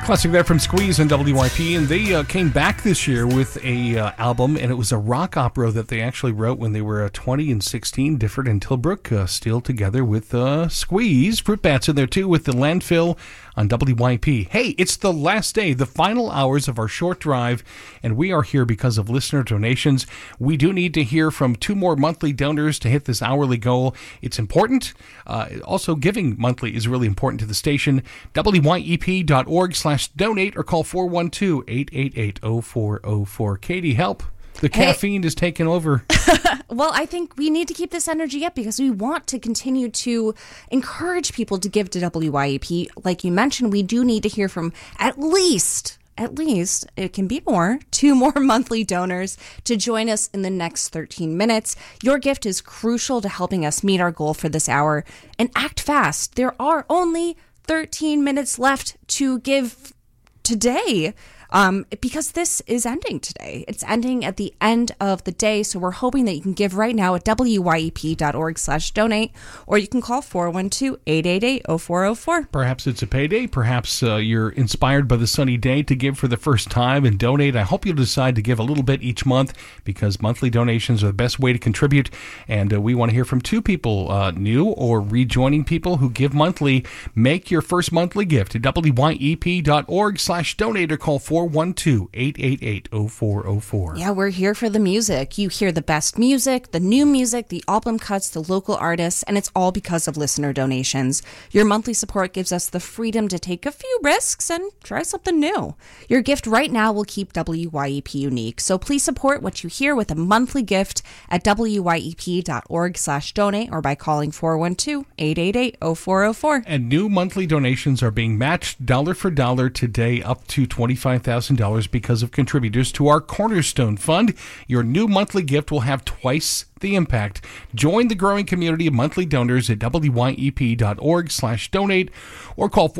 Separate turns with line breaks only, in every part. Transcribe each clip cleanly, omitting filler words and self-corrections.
Classic there from Squeeze and WYP, and they came back this year with a album, and it was a rock opera that they actually wrote when they were 20 and 16. Difford and Tilbrook still together with Squeeze. Fruit Bats in there too with The Landfill on WYP. Hey, it's the last day, the final hours of our short drive, and we are here because of listener donations. We do need to hear from 2 more monthly donors to hit this hourly goal. It's important. Also, giving monthly is really important to the station. WYEP.org/donate or call 412-888-0404. Katie, help. The caffeine is taking over.
Well, I think we need to keep this energy up because we want to continue to encourage people to give to WYEP. Like you mentioned, we do need to hear from at least, it can be more, 2 more monthly donors to join us in the next 13 minutes. Your gift is crucial to helping us meet our goal for this hour. And act fast. There are only 13 minutes left to give today, because this is ending today. It's ending at the end of the day, so we're hoping that you can give right now at WYEP.org/donate, or you can call 412-888-0404.
Perhaps it's a payday. Perhaps you're inspired by the sunny day to give for the first time and donate. I hope you'll decide to give a little bit each month because monthly donations are the best way to contribute, and we want to hear from 2 people, new or rejoining people who give monthly. Make your first monthly gift at WYEP.org/donate or call 412-888-0404.
Yeah, we're here for the music. You hear the best music, the new music, the album cuts, the local artists, and it's all because of listener donations. Your monthly support gives us the freedom to take a few risks and try something new. Your gift right now will keep WYEP unique, so please support what you hear with a monthly gift at WYEP.org/donate or by calling 412-888-0404.
And new monthly donations are being matched dollar for dollar today up to $25,000 because of contributors to our Cornerstone Fund. Your new monthly gift will have twice the impact. Join the growing community of monthly donors at WYEP.org/donate or call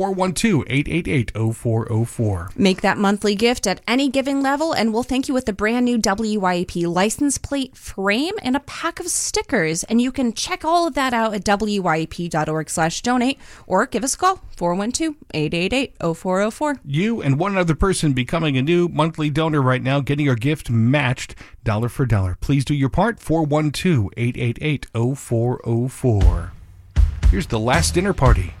412-888-0404.
Make that monthly gift at any giving level, and we'll thank you with the brand new WYEP license plate frame and a pack of stickers. And you can check all of that out at WYEP.org/donate or give us a call, 412-888-0404.
You and one other person becoming a new monthly donor right now, getting your gift matched dollar for dollar. Please do your part, 412-888-0404. Here's The Last Dinner Party.